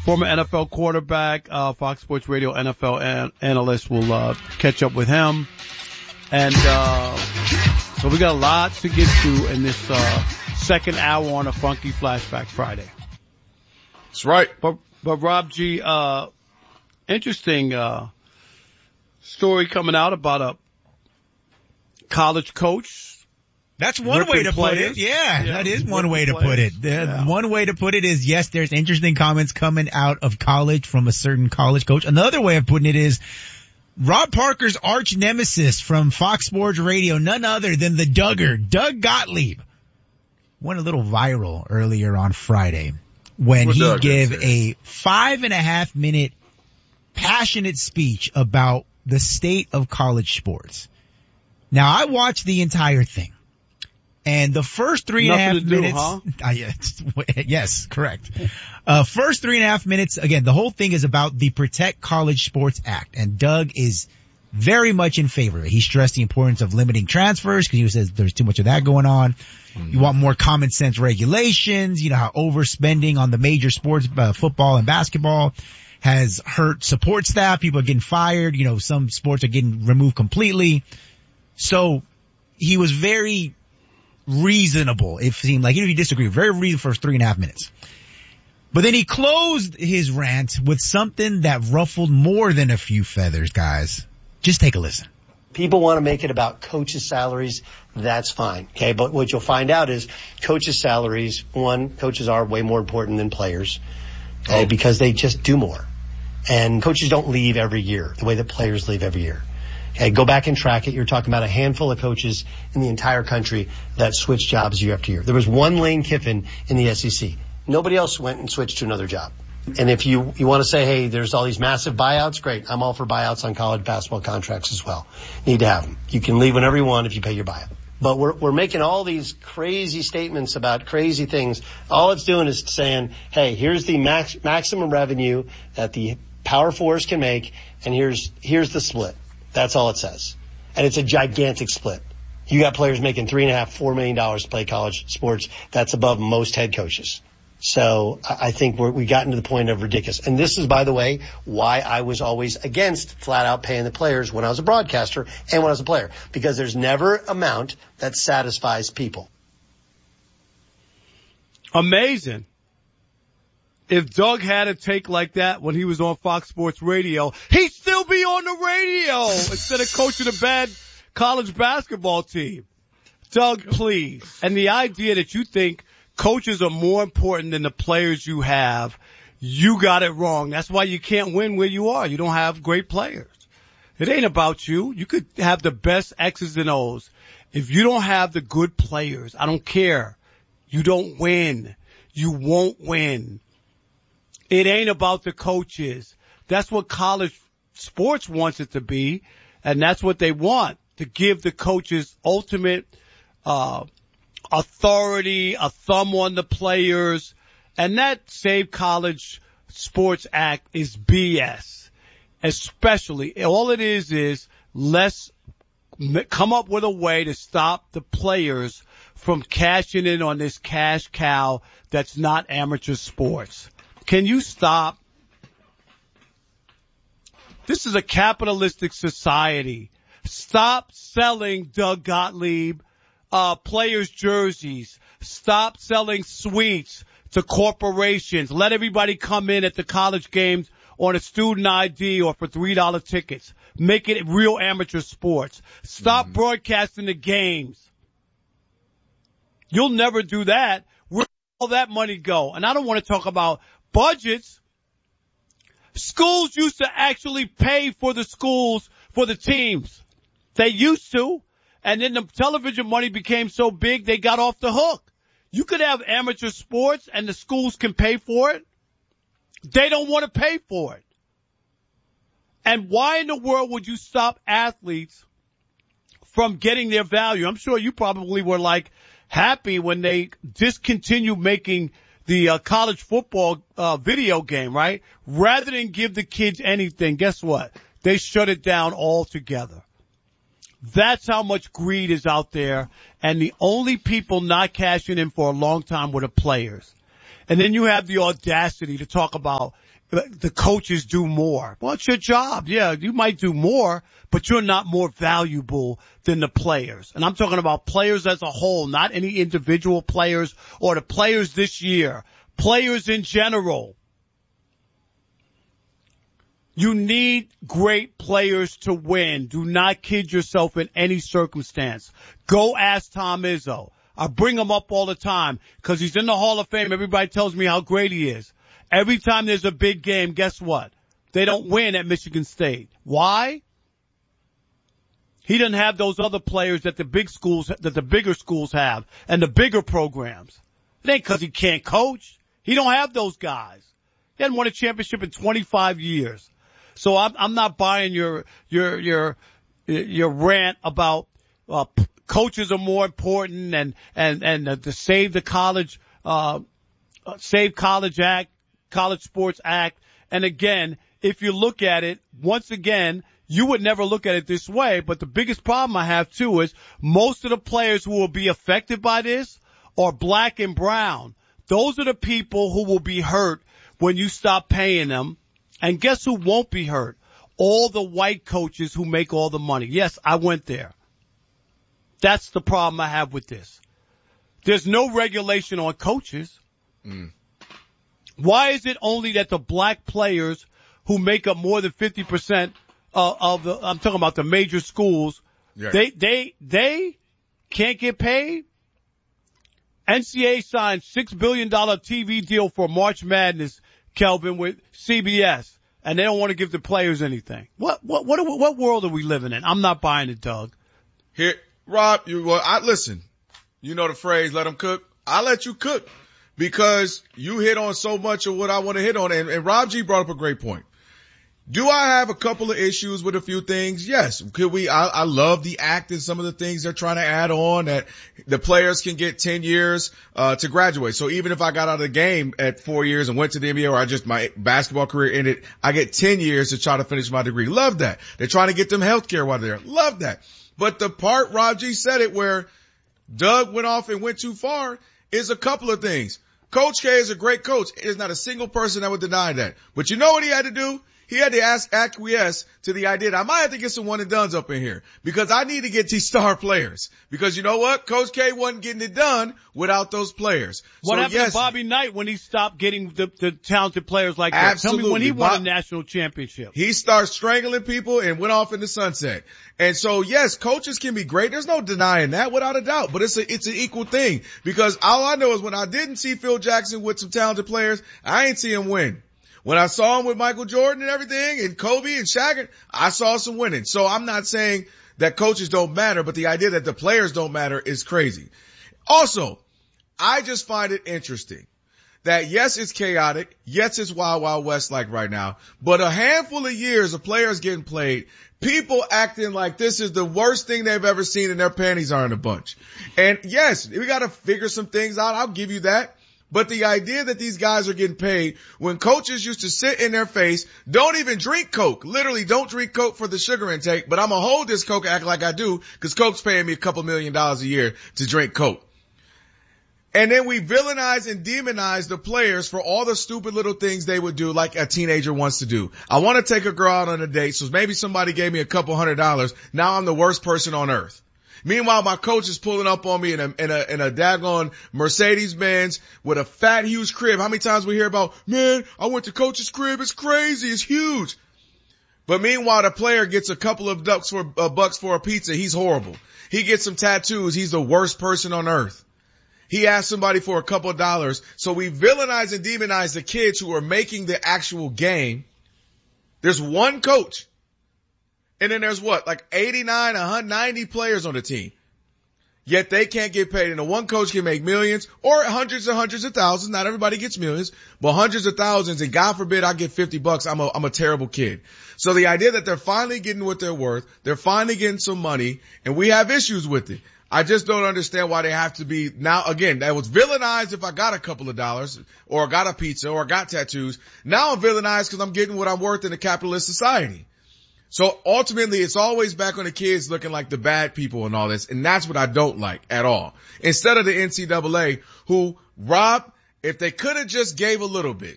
former NFL quarterback, Fox Sports Radio NFL analyst. We'll catch up with him. And so we got a lot to get to in this second hour on a Funky Flashback Friday. That's right. But Rob G, interesting story coming out about a college coach. That's one way to put it. Yeah, that is one way to put it. One way to put it is, yes, there's interesting comments coming out of college from a certain college coach. Another way of putting it is Rob Parker's arch nemesis from Fox Sports Radio, none other than the Duggar, Doug Gottlieb, went a little viral earlier on Friday when he gave a 5.5 minute passionate speech about the state of college sports. Now, I watched the entire thing. And the first 3.5 minutes, yes, correct. First 3.5 minutes, again, the whole thing is about the Protect College Sports Act, and Doug is very much in favor. He stressed the importance of limiting transfers because he says there's too much of that going on. Mm-hmm. You want more common sense regulations. You know how overspending on the major sports, football and basketball, has hurt support staff. People are getting fired. You know, some sports are getting removed completely. So he was very reasonable, it seemed like. Even if you disagree, very reasonable for 3.5 minutes. But then he closed his rant with something that ruffled more than a few feathers, guys. Just take a listen. People want to make it about coaches' salaries. That's fine. Okay. But what you'll find out is coaches' salaries, one, coaches are way more important than players. Okay. Because they just do more. And coaches don't leave every year the way that players leave every year. Okay, go back and track it. You're talking about a handful of coaches in the entire country that switch jobs year after year. There was one Lane Kiffin in the SEC. Nobody else went and switched to another job. And if you want to say, hey, there's all these massive buyouts, great. I'm all for buyouts on college basketball contracts as well. Need to have them. You can leave whenever you want if you pay your buyout. But we're making all these crazy statements about crazy things. All it's doing is saying, hey, here's the maximum revenue that the Power Fours can make, and here's the split. That's all it says. And it's a gigantic split. You got players making $3.5–4 million to play college sports. That's above most head coaches. So I think we gotten to the point of ridiculous. And this is, by the way, why I was always against flat out paying the players when I was a broadcaster and when I was a player. Because there's never an amount that satisfies people. Amazing. If Doug had a take like that when he was on Fox Sports Radio, he'd still be on the radio instead of coaching a bad college basketball team. Doug, please. And the idea that you think coaches are more important than the players you have, you got it wrong. That's why you can't win where you are. You don't have great players. It ain't about you. You could have the best X's and O's. If you don't have the good players, I don't care. You don't win. You won't win. It ain't about the coaches. That's what college sports wants it to be, and that's what they want, to give the coaches ultimate authority, a thumb on the players, and that Save College Sports Act is BS. Especially, all it is let's come up with a way to stop the players from cashing in on this cash cow that's not amateur sports. Can you stop? This is a capitalistic society. Stop selling Doug Gottlieb players' jerseys. Stop selling suites to corporations. Let everybody come in at the college games on a student ID or for $3 tickets. Make it real amateur sports. Stop broadcasting the games. You'll never do that. Where will all that money go? And I don't want to talk about budgets. Schools used to actually pay for the schools, for the teams. They used to. And then the television money became so big, they got off the hook. You could have amateur sports and the schools can pay for it. They don't want to pay for it. And why in the world would you stop athletes from getting their value? I'm sure you probably were like happy when they discontinued making the college football video game, right? Rather than give the kids anything, guess what? They shut it down altogether. That's how much greed is out there. And the only people not cashing in for a long time were the players. And then you have the audacity to talk about the coaches do more. Well, it's your job. Yeah, you might do more, but you're not more valuable than the players. And I'm talking about players as a whole, not any individual players or the players this year. Players in general. You need great players to win. Do not kid yourself in any circumstance. Go ask Tom Izzo. I bring him up all the time because he's in the Hall of Fame. Everybody tells me how great he is. Every time there's a big game, guess what? They don't win at Michigan State. Why? He doesn't have those other players that the bigger schools have and the bigger programs. It ain't because he can't coach. He don't have those guys. He hasn't won a championship in 25 years. So I'm not buying your rant about, coaches are more important and to save the college sports act. And again, if you look at it, once again, you would never look at it this way, but the biggest problem I have too is most of the players who will be affected by this are black and brown. Those are the people who will be hurt when you stop paying them. And guess who won't be hurt? All the white coaches who make all the money. Yes, I went there. That's the problem I have with this. There's no regulation on coaches. Why is it only that the black players who make up more than 50% I'm talking about the major schools, they can't get paid? NCAA signed $6 billion TV deal for March Madness, Kelvin, with CBS, and they don't want to give the players anything. What world are we living in? I'm not buying it, Doug. Here, Rob, listen, you know the phrase, let them cook. I let you cook because you hit on so much of what I want to hit on. And Rob G brought up a great point. Do I have a couple of issues with a few things? Yes. I love the act and some of the things they're trying to add on, that the players can get 10 years, to graduate. So even if I got out of the game at 4 years and went to the NBA, or my basketball career ended, I get 10 years to try to finish my degree. Love that. They're trying to get them health care while they're there. Love that. But the part Rob G said it where Doug went off and went too far is a couple of things. Coach K is a great coach. There's not a single person that would deny that. But you know what he had to do? He had to acquiesce to the idea that I might have to get some one and dones up in here because I need to get these star players. Because you know what? Coach K wasn't getting it done without those players. What happened to Bobby Knight when he stopped getting the talented players like that? Absolutely. Tell me when he won a national championship. He started strangling people and went off in the sunset. And so, yes, coaches can be great. There's no denying that without a doubt. But it's an equal thing because all I know is when I didn't see Phil Jackson with some talented players, I ain't see him win. When I saw him with Michael Jordan and everything and Kobe and Shaq, I saw some winning. So I'm not saying that coaches don't matter, but the idea that the players don't matter is crazy. Also, I just find it interesting that yes, it's chaotic. Yes, it's wild, wild west like right now, but a handful of years of players getting played, people acting like this is the worst thing they've ever seen and their panties are in a bunch. And yes, we got to figure some things out. I'll give you that. But the idea that these guys are getting paid when coaches used to sit in their face, don't even drink Coke. Literally don't drink Coke for the sugar intake, but I'm going to hold this Coke and act like I do because Coke's paying me a couple $1 million a year to drink Coke. And then we villainize and demonize the players for all the stupid little things they would do like a teenager wants to do. I want to take a girl out on a date, so maybe somebody gave me a couple $100. Now I'm the worst person on earth. Meanwhile, my coach is pulling up on me in a daggone Mercedes-Benz with a fat, huge crib. How many times we hear about, man, I went to coach's crib. It's crazy. It's huge. But meanwhile, the player gets a couple of bucks for a pizza. He's horrible. He gets some tattoos. He's the worst person on earth. He asked somebody for a couple of dollars. So we villainize and demonize the kids who are making the actual game. There's one coach. And then there's like 89, 190 players on the team. Yet they can't get paid. And the one coach can make millions or hundreds and hundreds of thousands. Not everybody gets millions, but hundreds of thousands. And God forbid I get $50. I'm a terrible kid. So the idea that they're finally getting what they're worth, they're finally getting some money, and we have issues with it. I just don't understand why they have to be now. Again, that was villainized if I got a couple of dollars or got a pizza or got tattoos. Now I'm villainized because I'm getting what I'm worth in a capitalist society. So ultimately, it's always back on the kids looking like the bad people and all this. And that's what I don't like at all. Instead of the NCAA, who, Rob, if they could have just gave a little bit.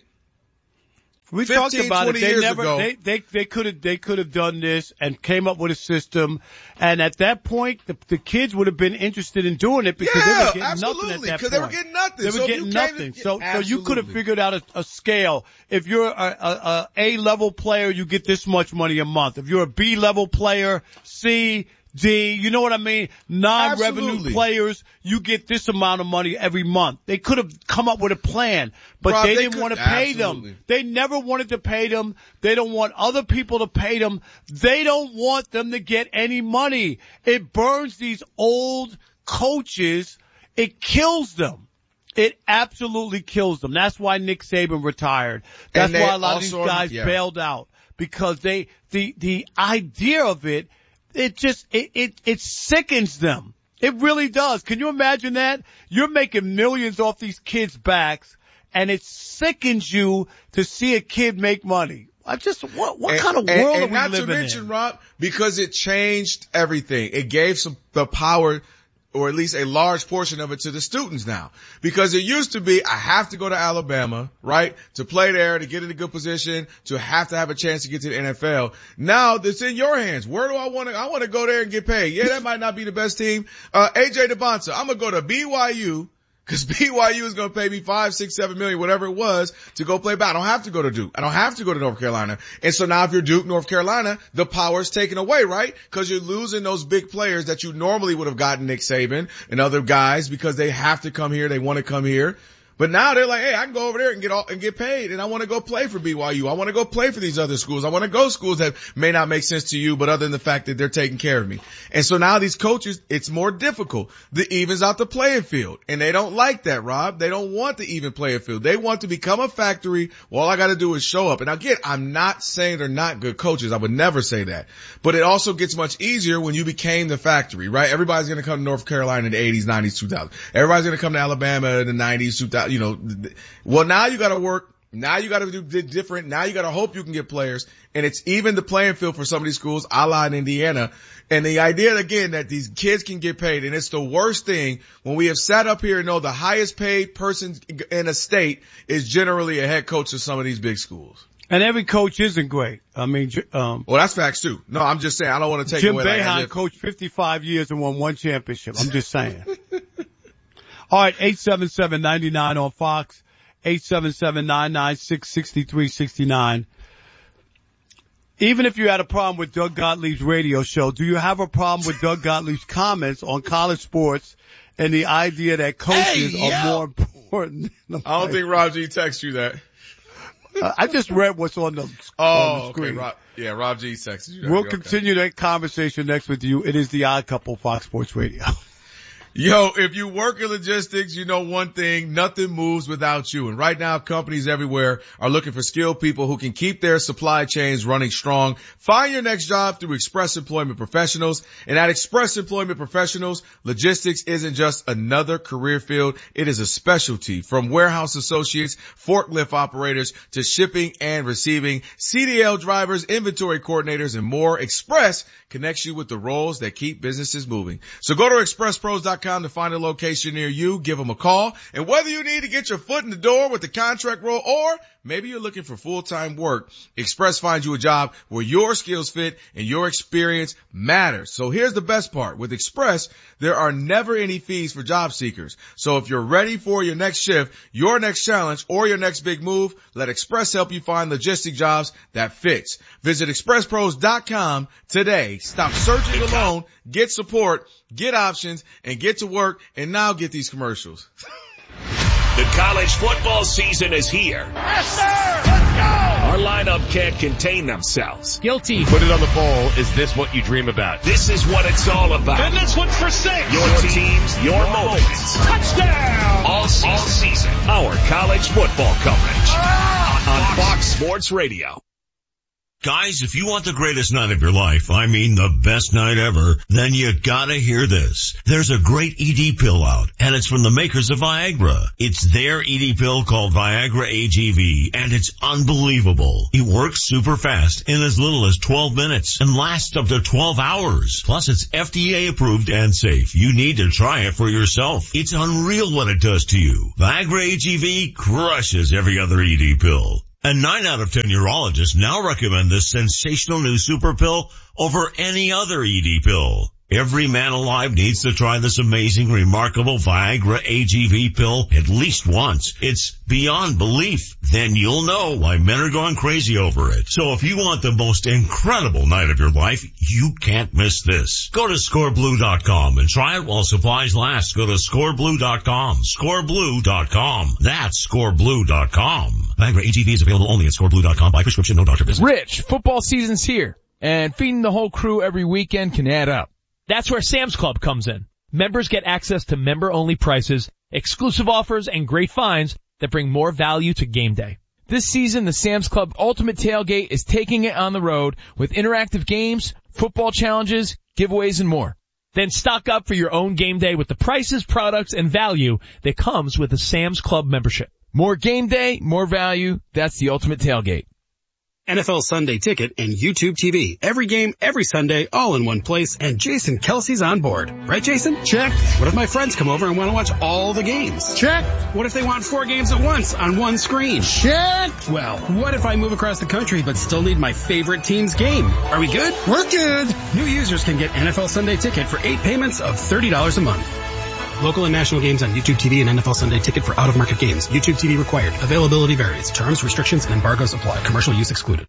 We talked about it. They could have done this and came up with a system. And at that point, the kids would have been interested in doing it because they were getting nothing at that point. Because they were getting nothing. They were getting nothing. So you could have figured out a scale. If you're a A-level player, you get this much money a month. If you're a B-level player, C, D, you know what I mean? Non-revenue players, you get this amount of money every month. They could have come up with a plan, but they didn't want to pay them. They never wanted to pay them. They don't want other people to pay them. They don't want them to get any money. It burns these old coaches. It kills them. It absolutely kills them. That's why Nick Saban retired. That's why a lot of these guys bailed out, because the idea of it, it sickens them. It really does. Can you imagine that? You're making millions off these kids' backs, and it sickens you to see a kid make money. What kind of world are we living in? Not to mention, Rob, because it changed everything. It gave the power, or at least a large portion of it, to the students now. Because it used to be, I have to go to Alabama, right, to play there, to get in a good position, to have a chance to get to the NFL. Now it's in your hands. Where do I want to go there and get paid. Yeah, that might not be the best team. AJ DeBonta, I'm going to go to BYU. Cause BYU is going to pay me $5, $6, $7 million, whatever it was, to go play ball. I don't have to go to Duke. I don't have to go to North Carolina. And so now if you're Duke, North Carolina, the power is taken away, right? Cause you're losing those big players that you normally would have gotten, Nick Saban and other guys, because they have to come here. They want to come here. But now they're like, hey, I can go over there and get paid, and I want to go play for BYU. I want to go play for these other schools. I want to go schools that may not make sense to you, but other than the fact that they're taking care of me. And so now these coaches, it's more difficult. The evens out the playing field, and they don't like that, Rob. They don't want the even playing field. They want to become a factory. Well, all I got to do is show up. And again, I'm not saying they're not good coaches. I would never say that. But it also gets much easier when you became the factory, right? Everybody's going to come to North Carolina in the 80s, 90s, 2000s. Everybody's going to come to Alabama in the 90s, 2000. You know, well, now you got to work. Now you got to do different. Now you got to hope you can get players. And it's even the playing field for some of these schools, a la in Indiana. And the idea, again, that these kids can get paid. And it's the worst thing when we have sat up here and know the highest paid person in a state is generally a head coach of some of these big schools. And every coach isn't great. I mean, well, that's facts too. No, I'm just saying, I don't want to take Jim away. Jim Boeheim coached 55 years and won one championship. I'm just saying. All right, 877-99 on Fox, 877-996-6369. Even if you had a problem with Doug Gottlieb's radio show, do you have a problem with Doug Gottlieb's comments on college sports and the idea that coaches are more important than the I don't think Rob G texted you that. I just read what's on the screen. Okay. Rob G texted you that. We'll continue that conversation next with you. It is the Odd Couple, Fox Sports Radio. Yo, if you work in logistics, you know one thing, nothing moves without you. And right now, companies everywhere are looking for skilled people who can keep their supply chains running strong. Find your next job through Express Employment Professionals. And at Express Employment Professionals, logistics isn't just another career field. It is a specialty. From warehouse associates, forklift operators, to shipping and receiving, CDL drivers, inventory coordinators, and more. Express connects you with the roles that keep businesses moving. So go to expresspros.com to find a location near you. Give them a call. And whether you need to get your foot in the door with the contract role, or maybe you're looking for full-time work, Express finds you a job where your skills fit and your experience matters. So here's the best part. With Express, there are never any fees for job seekers. So if you're ready for your next shift, your next challenge, or your next big move, let Express help you find logistic jobs that fits. Visit expresspros.com today. Stop searching alone, get support, get options, and get to work. And now get these commercials. The college football season is here. Yes, sir! Let's go! Our lineup can't contain themselves. Guilty. Put it on the poll. Is this what you dream about? This is what it's all about. And this one's for 6. Your teams, your moments. Touchdown! All season. Our college football coverage. On Fox Sports Radio. Guys, if you want the greatest night of your life, I mean the best night ever, then you gotta hear this. There's a great ED pill out, and it's from the makers of Viagra. It's their ED pill called Viagra AGV, and it's unbelievable. It works super fast in as little as 12 minutes and lasts up to 12 hours. Plus, it's FDA approved and safe. You need to try it for yourself. It's unreal what it does to you. Viagra AGV crushes every other ED pill. And 9 out of 10 urologists now recommend this sensational new super pill over any other ED pill. Every man alive needs to try this amazing, remarkable Viagra AGV pill at least once. It's beyond belief. Then you'll know why men are going crazy over it. So if you want the most incredible night of your life, you can't miss this. Go to scoreblue.com and try it while supplies last. Go to scoreblue.com. Scoreblue.com. That's scoreblue.com. Viagra AGV is available only at scoreblue.com by prescription, no doctor visit. Rich, football season's here, and feeding the whole crew every weekend can add up. That's where Sam's Club comes in. Members get access to member-only prices, exclusive offers, and great finds that bring more value to game day. This season, the Sam's Club Ultimate Tailgate is taking it on the road with interactive games, football challenges, giveaways, and more. Then stock up for your own game day with the prices, products, and value that comes with a Sam's Club membership. More game day, more value. That's the Ultimate Tailgate. NFL Sunday Ticket and YouTube TV. Every game, every Sunday, all in one place, and Jason Kelsey's on board. Right, Jason? Check. What if my friends come over and want to watch all the games? Check. What if they want 4 games at once on one screen? Check. Well, what if I move across the country but still need my favorite team's game? Are we good? We're good. New users can get NFL Sunday Ticket for 8 payments of $30 a month. Local and national games on YouTube TV and NFL Sunday Ticket for out-of-market games. YouTube TV required. Availability varies. Terms, restrictions, and embargoes apply. Commercial use excluded.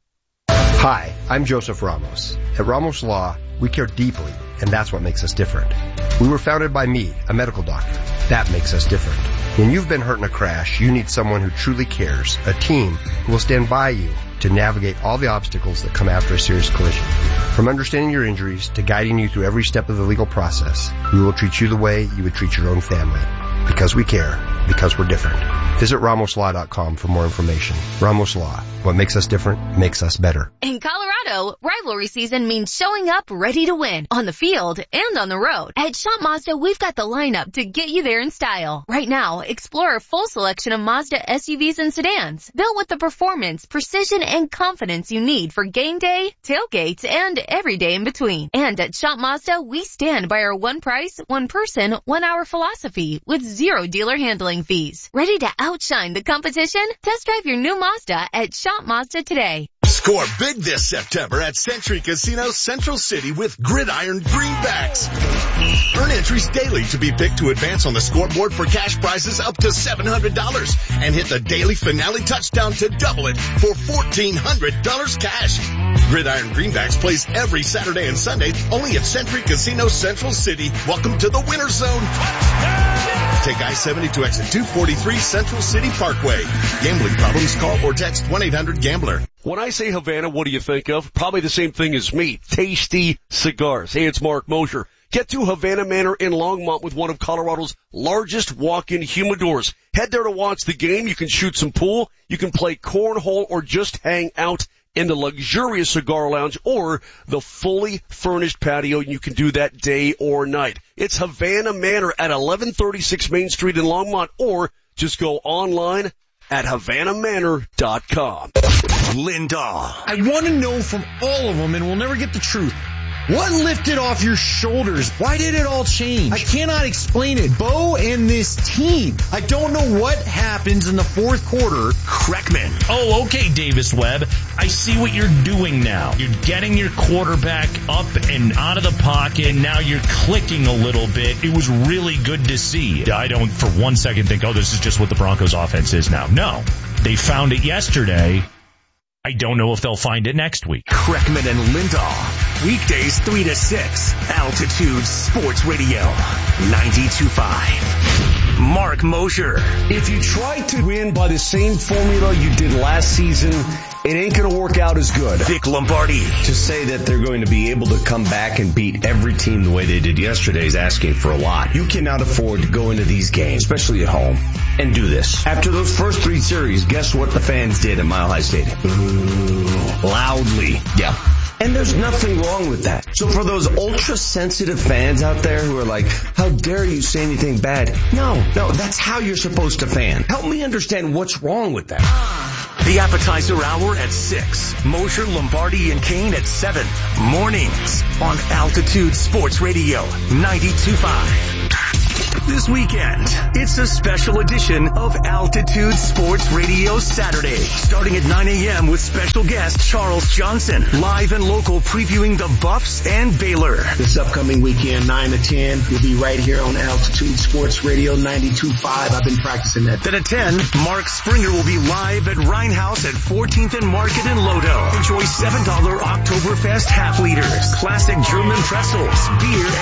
Hi, I'm Joseph Ramos. At Ramos Law, we care deeply, and that's what makes us different. We were founded by me, a medical doctor. That makes us different. When you've been hurt in a crash, you need someone who truly cares, a team who will stand by you to navigate all the obstacles that come after a serious collision. From understanding your injuries to guiding you through every step of the legal process, we will treat you the way you would treat your own family. Because we care. Because we're different. Visit RamosLaw.com for more information. Ramos Law. What makes us different makes us better. In Colorado, rivalry season means showing up ready to win on the field and on the road. At Shop Mazda, we've got the lineup to get you there in style. Right now, explore our full selection of Mazda SUVs and sedans, built with the performance, precision, and confidence you need for game day, tailgates, and every day in between. And at Shop Mazda, we stand by our one price, one person, 1 hour philosophy with 0 dealer handling fees. Ready to outshine the competition? Test drive your new Mazda at Shop Mazda today. Score big this September at Century Casino Central City with Gridiron Greenbacks. Earn entries daily to be picked to advance on the scoreboard for cash prizes up to $700 and hit the daily finale touchdown to double it for $1,400 cash. Gridiron Greenbacks plays every Saturday and Sunday only at Century Casino Central City. Welcome to the winner zone. Take I-70 to exit 243 Central City Parkway. Gambling problems? Call or text 1-800-GAMBLER. When I say Havana, what do you think of? Probably the same thing as me. Tasty cigars. Hey, it's Mark Mosher. Get to Havana Manor in Longmont with one of Colorado's largest walk-in humidors. Head there to watch the game. You can shoot some pool. You can play cornhole or just hang out in the luxurious cigar lounge or the fully furnished patio. You can do that day or night. It's Havana Manor at 1136 Main Street in Longmont, or just go online at HavanaManor.com. Lindahl. I want to know from all of them, and we'll never get the truth. What lifted off your shoulders? Why did it all change? I cannot explain it. Bo and this team. I don't know what happens in the fourth quarter. Kreckman. Oh, okay, Davis Webb. I see what you're doing now. You're getting your quarterback up and out of the pocket, and now you're clicking a little bit. It was really good to see. I don't for one second think, oh, this is just what the Broncos offense is now. No. They found it yesterday. I don't know if they'll find it next week. Kreckman and Lindahl. Weekdays 3 to 6. Altitude Sports Radio. 92.5. Mark Mosher. If you try to win by the same formula you did last season, it ain't going to work out as good. Vic Lombardi. To say that they're going to be able to come back and beat every team the way they did yesterday is asking for a lot. You cannot afford to go into these games, especially at home, and do this. After those first 3 series, guess what the fans did at Mile High Stadium? Boo. loudly. Yeah. And there's nothing wrong with that. So for those ultra-sensitive fans out there who are like, how dare you say anything bad? No, that's how you're supposed to fan. Help me understand what's wrong with that. The appetizer hour at 6. Mosher, Lombardi, and Kane at 7. Mornings on Altitude Sports Radio 92.5. This weekend, it's a special edition of Altitude Sports Radio Saturday, starting at 9 a.m. with special guest Charles Johnson, live and local previewing the Buffs and Baylor. This upcoming weekend, 9 to 10, we'll be right here on Altitude Sports Radio 92.5. I've been practicing that. Then at 10, Mark Springer will be live at Rhinehouse at 14th and Market in Lodo. Enjoy $7 Oktoberfest half liters, classic German pretzels, beer,